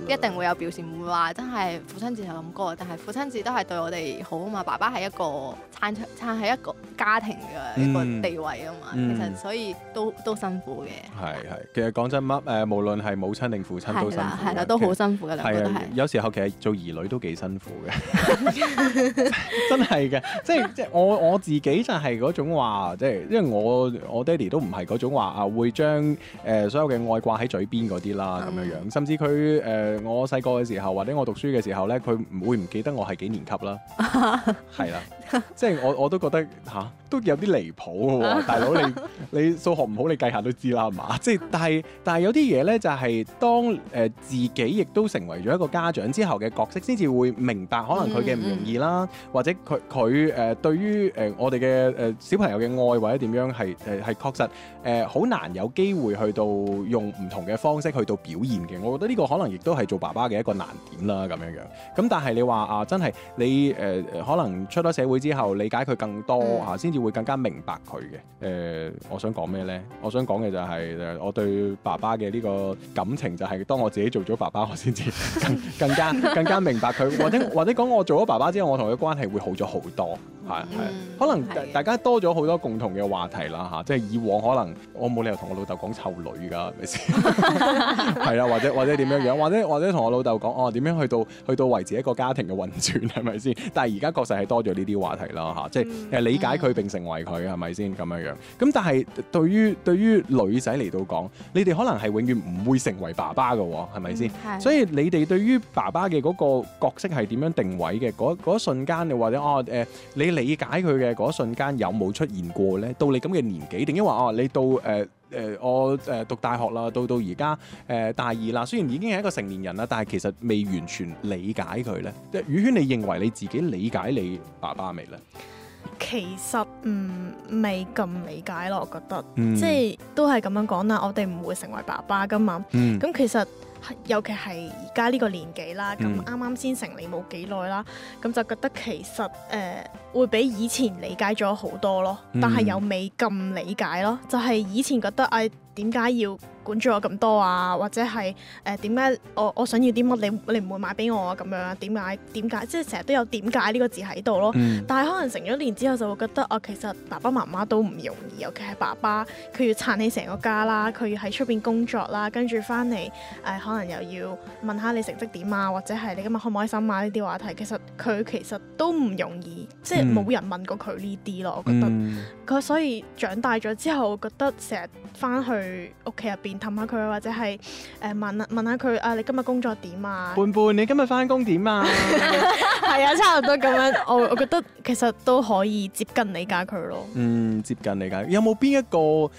一定會有表示，唔會話真係父親節就咁過，但係父親節都係對我哋好啊嘛。爸爸係一個撐係一個家庭嘅一個地位啊嘛，其實所以都辛苦嘅。 係，其實講真無論係母親定父親都辛苦， 係啦，都好辛苦嘅，兩個都係。 有時候其實做兒女都幾辛苦嘅，真係嘅。即係我自己就係嗰種話，即係因為我爹哋都唔係嗰種話會將所有嘅愛掛喺嘴邊嗰啲啦咁樣樣，甚至佢我細個嘅時候或者我讀書嘅時候咧，佢唔會唔記得我係幾年級啦，係啦，即係我都覺得都有啲離譜嘅喎，大佬你數學唔好，你計下都知啦，係嘛？即係但係有啲嘢咧，就係當自己亦都成為咗一個家長之後嘅角色，先至會明白可能佢嘅唔容易啦，或者佢對於我哋嘅小朋友嘅愛或者點樣係確實好難有機會去到用唔同嘅方式去到表現嘅。我覺得呢個可能亦都係做爸爸嘅一個難點啦，咁樣樣。咁但係你話真係你可能出咗社會之後理解佢更多先至會更加明白佢嘅。我想講咩呢？我想講嘅就係我對爸爸嘅呢個感情就係當我自己做咗爸爸，我先至更加明白佢，或者講我做咗爸爸之後，我同佢關係會好咗好多。係，可能大家多咗好多共同嘅話題啦，即係以往可能我冇理由同我老豆講臭女㗎，係咪先？係啦，或者點樣樣，或者同我老豆講點樣去到維持一個家庭嘅運轉，係咪先？但係而家確實係多咗呢啲話題啦，即係理解佢並成為佢，係咪先咁樣樣？咁但係對於女仔嚟到講，你哋可能係永遠唔會成為爸爸㗎喎，係咪先？所以你哋對於爸爸嘅嗰個角色係點樣定位嘅？嗰一瞬間，你或者你理解佢嘅嗰一瞬間有冇出現過咧？到你咁嘅年紀，定因為你到我讀大學啦，到而家大二啦，雖然已經係一個成年人啦，但係其實未完全理解佢咧。宇軒，你認為你自己理解你爸爸未咧？ 其實未咁理解咯，我覺得，即係都係咁樣講啦。我哋唔會成為爸爸噶嘛。咁其實尤其係而家呢個年紀啦，咁啱啱先成年冇幾耐啦，咁就覺得其實會比以前理解咗好多咯，但係又未咁理解咯。就係以前覺得點解要管住我咁多啊？或者係點解我想要啲乜你唔會買俾我啊？咁樣點解即係成日都有點解呢個字喺度咯。但係可能成咗年之後就會覺得其實爸爸媽媽都唔容易，尤其係爸爸佢要撐起成個家啦，佢要喺出邊工作啦，跟住翻嚟可能又要問下你成績點啊，或者係你今日開唔開心啊呢啲話題，佢其實都唔容易，即係冇人問過佢呢啲咯。我覺得佢所以長大咗之後，覺得成日翻去屋企入邊氹下佢，或者係問下佢你今日工作點啊？ 伴你今日翻工點啊？ 係啊，差唔多咁樣。我覺得其實都可以接近理解佢咯。 接近理解。有冇邊一個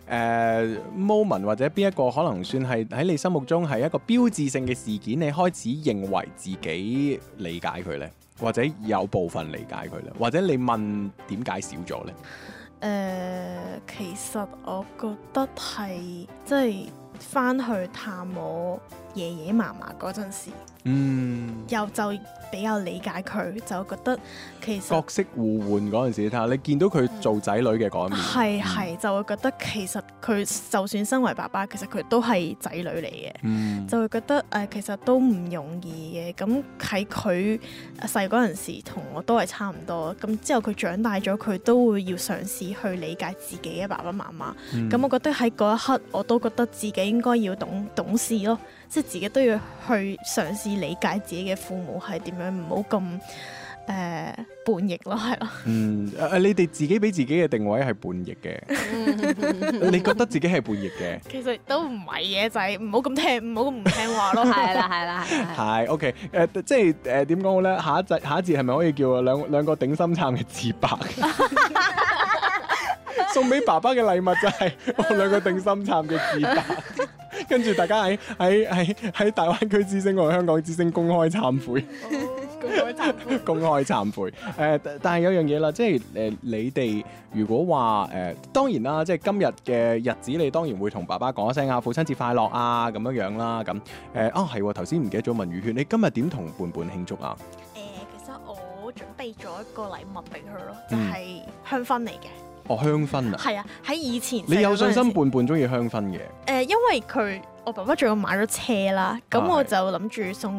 moment 或者邊一個可能算係喺你心目中係一個標誌性嘅事件，你開始認為自己理解佢呢？或者有部分理解佢呢？或者你問點解少咗呢？ 其實我覺得係即係翻去探我爺爺嫲嫲嗰陣時，又就比較理解佢，就覺得其實角色互換嗰陣時，睇下你見到佢做仔女嘅嗰一面， 係就會覺得其實佢就算身為爸爸，其實佢都係仔女嚟嘅，就會覺得其實都唔容易嘅。咁喺佢細嗰陣時，同我都係差唔多。咁之後佢長大咗，佢都會要嘗試去理解自己嘅爸爸媽媽。咁我覺得喺嗰一刻，我都覺得自己應該要懂事咯。即係自己都要去嘗試理解自己嘅父母係點樣，唔好咁叛逆咯，係咯。 你哋自己俾自己嘅定位係叛逆嘅，你覺得自己係叛逆嘅？ 其實都唔係嘅，就係唔好咁聽，唔好咁唔聽話咯。 係啦。 係 OK，即係點講好咧？下一節係咪可以叫兩個頂心杉嘅自白？送俾爸爸嘅禮物就係我兩個頂心杉嘅自白。跟住大家喺大灣區之星同香港之星公開懺悔，公開懺悔。但係有樣嘢啦，即係你哋如果話當然啦，即係今日嘅日子，你當然會同爸爸講一聲父親節快樂啊咁樣樣啦。咁係頭先唔記得咗問宇軒，你今日點同伴伴慶祝啊？ 其實我準備咗一個禮物俾佢咯，就係香薰嚟嘅。 香薰啊？係啊，喺以前你有信心伴伴中意香薰嘅？ 因為我爸爸仲要買咗車啦，咁我就諗住送